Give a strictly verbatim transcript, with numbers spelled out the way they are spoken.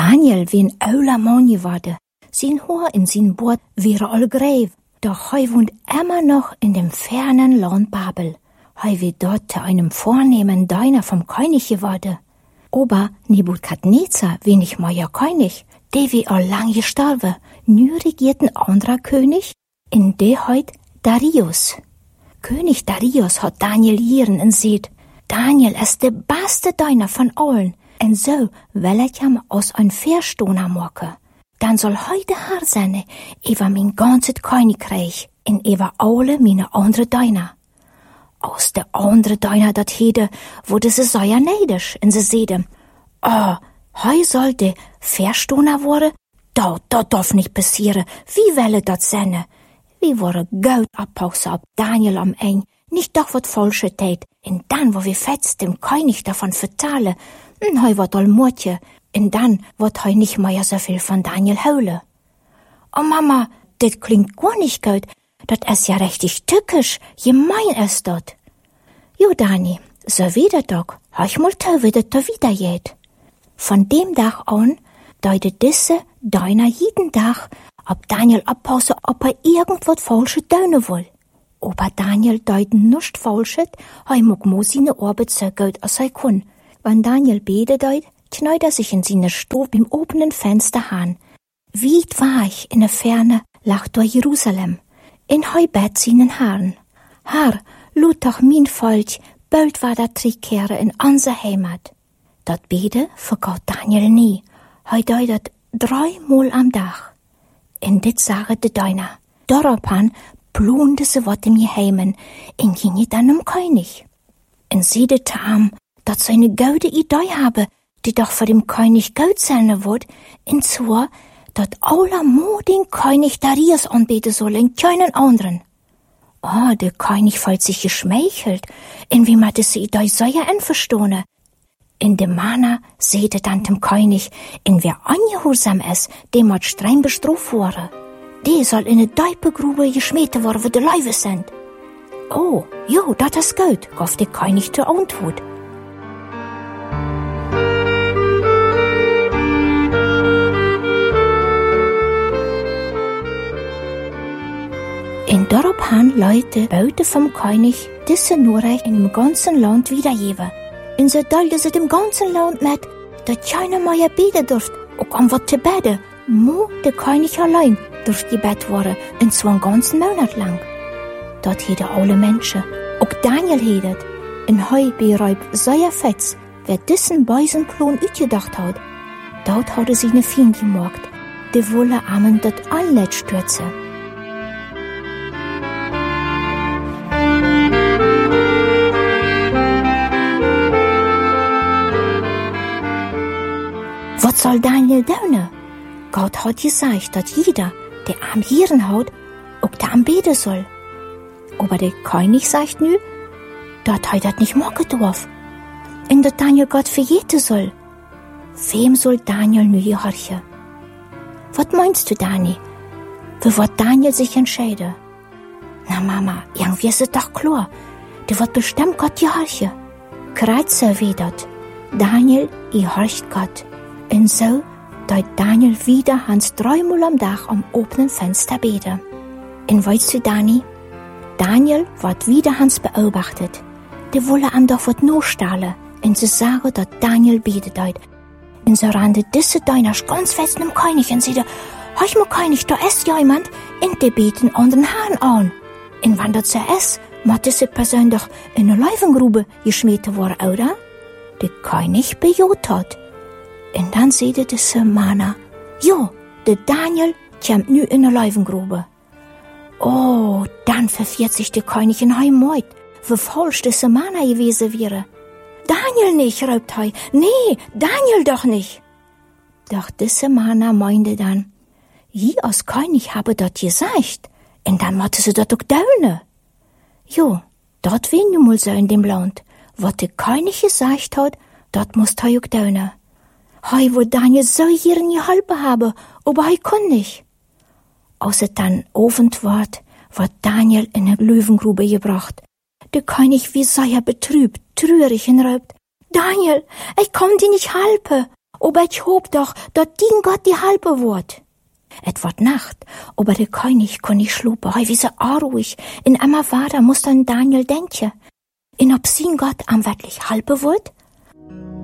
Daniel wie ein ouder Mann geworden. Sein Haar in sein Bord wäre all gräv. Doch hei wohnt immer noch in dem fernen Land Babel. Hei wie dort zu einem vornehmen Diener vom König geworden. Aber Nebukadnezar wenig meier König, der wie all lang gestorben. Nu regiert ein anderer König, in der heut Darius. König Darius hat Daniel jieren und sieht, Daniel ist der beste Diener von allen. Und so will ich ihm aus ein Verstoner machen. Dann soll heute Herr sein, über mein ganzes Königreich, und über alle meine andere Diener. Aus der andere Diener dat hede, wurde sie sehr neidisch, und sie seide, oh, heu sollte Verstoner wurde? Da, da darf nicht passieren, wie welle dat sein? Wie wurde Geld abpausen ab Daniel am Eng, nicht doch wat falsche tät, und dann, wo wir fetzt dem König davon vertalen, und heu wat all Mutje, und dann wird heu nicht mehr so viel von Daniel höle. Oh Mama, das klingt gar nicht gut, das ist ja richtig tückisch, gemein ist dat. Jo Dani, so wieder doch, heuch mal tau, wie dat da wieder geht. Von dem Tag an, deutet diese deiner jeden Tag, ob Daniel abpause, ob er irgendwas falsche döne will. Aber Daniel deuten nicht falschet, hei muck mo seine Arbeit so gut als er kann. Wenn Daniel bete deut, knäut er sich in seine Stube im obenen Fenster han. Weit war ich in der Ferne, lag durch Jerusalem, in heu Bett seinen Herrn. Herr, lud doch mein Volk, bald war der Trickkehre in unser Heimat. Dat bete vergaut Daniel nie, heu deutet dreimal am Tag. In dit sage de Deiner, daraufhin blunde se wat im Geheimen, in ginge dann um König. En siedete am, dat seine gute Idee habe, die doch vor dem König Geld sein wird, in zwar, dat aller Mo den König Darius anbeten soll, in keinen anderen. Oh, der König fühlt sich geschmeichelt, in wie man diese Idee sehr einverstanden. In dem Mana seht dann dem König, in wer ungehorsam ist, dem hat streng bestraft wurde. Die soll in eine Deipegrube geschmiert worden, wo die Leibe sind. Oh, jo, dat ist gut, gab der König zur Antwort. In daraufhin Leute Beute vom König diese Nachricht in dem ganzen Land wiedergeben. Und so teilte sie dem ganzen Land mit, dass keiner mehr beten durft, auch an was zu beten. Nur der König allein durft gebet worden, und zwar einen ganzen Monat lang. Dort hätte alle Menschen, auch Daniel hätte, in heu bereib sehr fetz, wer diesen bösen Plan ausgedacht hat. Dort hatte sie eine Fiende gemacht, die wolle amen dort alle stürzen. Was soll Daniel tun? Gott hat gesagt, dass jeder, der am Hirn hat, auch da am beten soll. Aber der König sagt nu, dass er das nicht machen darf. Und dass Daniel Gott verjeten soll. Wem soll Daniel nu gehorchen? Was meinst du, Dani? Wie wird Daniel sich entscheiden? Na Mama, irgendwie ist es doch klar. Der wird bestimmt Gott gehorchen. Kreuze wie dat. Daniel gehorcht Gott. Und so deut Daniel wieder hans dreimal am Tag am offenen Fenster beten. Und weißt du, Dani? Daniel wird wieder hans beobachtet. Die wolle am doch wat nachstahlen. Und sie sagen, dass Daniel betet deut. Und so rannte diese Deiner ganz fest dem König und sagte, heuch mal König, da ist jemand, und die beten anderen Herrn an. Und wenn das so ist, muss diese Person doch in eine Löwengrube geschmiert worden, oder? Der König bejaht hat. Und dann sagte diese Mana, jo, der Daniel kommt nu in eine Löwengrube. Oh, dann verfährt sich der König in Heimat, wie falsch diese Mana gewesen wäre. Daniel nicht, raubt hei. Nee, Daniel doch nicht. Doch diese Mana meinte dann, ich als König habe dort gesagt, und dann musste sie dort auch daunen. Jo, dort wien nun mal so in dem Land. Was der König gesagt hat, dort muss hei auch daunen. Hei, wo Daniel so ihren geholfen habe, aber hei kann nicht. Außer dann Abend ward, wird Daniel in eine Löwengrube gebracht. Der König wie sehr betrübt, traurig und raubt, Daniel, ich kann dir nicht helfen. Aber ich hoop doch, dat dien Gott die halbe wort. Et wird Nacht, aber der König kon nicht schlupen, hei wie so arruhig. In einmal Vater muss dann Daniel denken. In ob sin Gott am wirklich halbe wort?